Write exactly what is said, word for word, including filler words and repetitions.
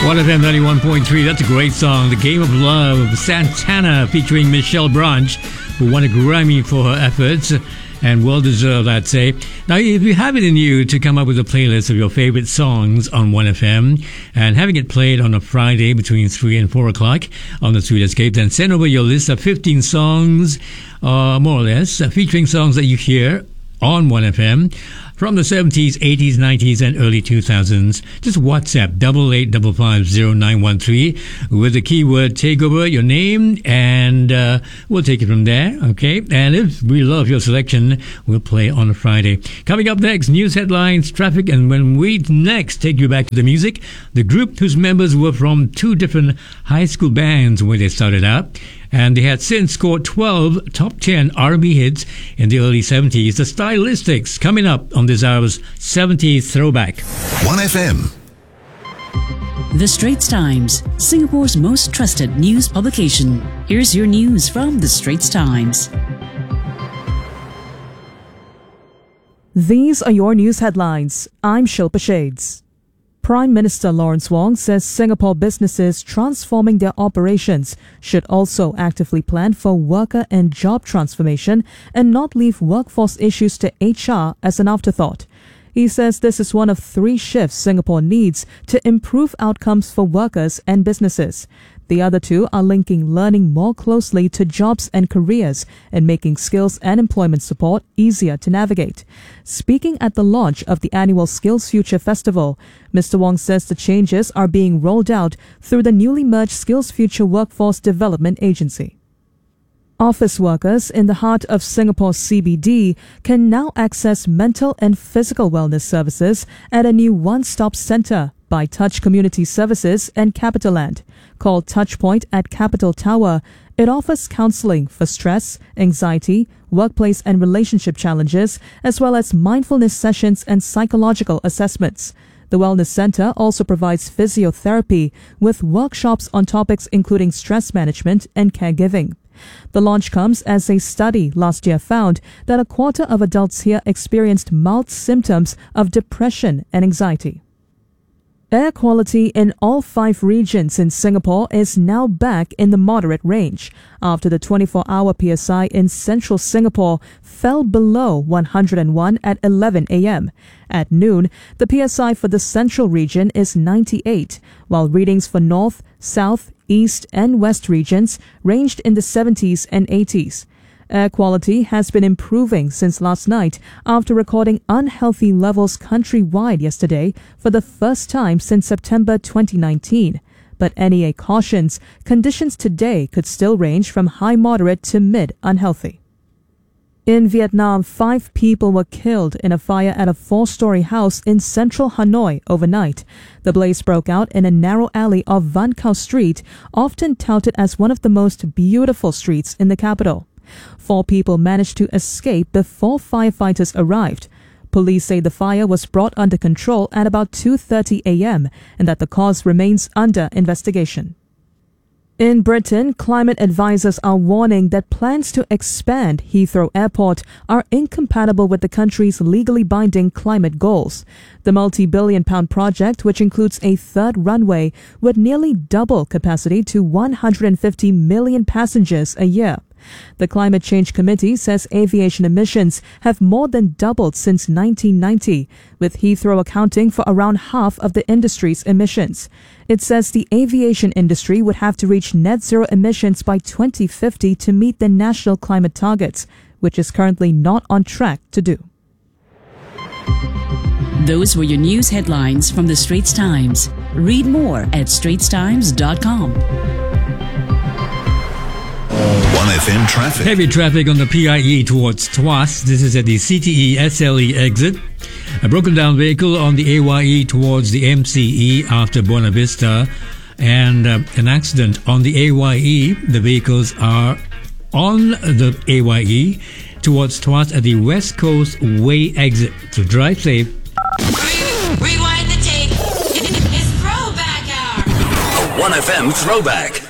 one F M ninety-one point three, that's a great song. The Game of Love, Santana featuring Michelle Branch, who won a Grammy for her efforts, and well deserved, I'd say. Now, if you have it in you to come up with a playlist of your favorite songs on one F M and having it played on a Friday between three and four o'clock on the Sweet Escape, then send over your list of fifteen songs, uh, more or less, uh, featuring songs that you hear on one F M from the seventies, eighties, nineties, and early two thousands. Just WhatsApp double eight double five zero nine one three with the keyword takeover, your name, and uh, we'll take it from there. Okay, and if we love your selection, we'll play on a Friday. Coming up next, news headlines, traffic, and when we next take you back to the music, the group whose members were from two different high school bands when they started out, and they had since scored twelve top ten R and B hits in the early seventies. The Stylistics coming up on this hour's seventies Throwback. one F M. The Straits Times, Singapore's most trusted news publication. Here's your news from The Straits Times. These are your news headlines. I'm Shilpa Shades. Prime Minister Lawrence Wong says Singapore businesses transforming their operations should also actively plan for worker and job transformation and not leave workforce issues to H R as an afterthought. He says this is one of three shifts Singapore needs to improve outcomes for workers and businesses. The other two are linking learning more closely to jobs and careers and making skills and employment support easier to navigate. Speaking at the launch of the annual Skills Future Festival, Mister Wong says the changes are being rolled out through the newly merged Skills Future Workforce Development Agency. Office workers in the heart of Singapore's C B D can now access mental and physical wellness services at a new one-stop centre by Touch Community Services and Capitaland. Called Touchpoint at Capital Tower, it offers counselling for stress, anxiety, workplace and relationship challenges, as well as mindfulness sessions and psychological assessments. The Wellness Centre also provides physiotherapy with workshops on topics including stress management and caregiving. The launch comes as a study last year found that a quarter of adults here experienced mild symptoms of depression and anxiety. Air quality in all five regions in Singapore is now back in the moderate range after the twenty-four hour P S I in central Singapore fell below one hundred one at eleven a m. At noon, the P S I for the central region is ninety-eight, while readings for north, south, east and west regions ranged in the seventies and eighties. Air quality has been improving since last night after recording unhealthy levels countrywide yesterday for the first time since September twenty nineteen. But N E A cautions conditions today could still range from high moderate to mid unhealthy. In Vietnam, five people were killed in a fire at a four-story house in central Hanoi overnight. The blaze broke out in a narrow alley of Van Cao Street, often touted as one of the most beautiful streets in the capital. Four people managed to escape before firefighters arrived. Police say the fire was brought under control at about two thirty a m and that the cause remains under investigation. In Britain, climate advisors are warning that plans to expand Heathrow Airport are incompatible with the country's legally binding climate goals. The multi-billion pound project, which includes a third runway, would nearly double capacity to one hundred fifty million passengers a year. The Climate Change Committee says aviation emissions have more than doubled since nineteen ninety, with Heathrow accounting for around half of the industry's emissions. It says the aviation industry would have to reach net zero emissions by twenty fifty to meet the national climate targets, which is currently not on track to do. Those were your news headlines from the Straits Times. Read more at straits times dot com. one F M traffic. Heavy traffic on the P I E towards Tuas. This is at the C T E S L E exit. A broken down vehicle on the A Y E towards the M C E after Buona Vista. And uh, an accident on the A Y E. The vehicles are on the A Y E towards Tuas at the West Coast Way exit. So drive safe. Rewind the tape. It's throwback hour. A one F M throwback.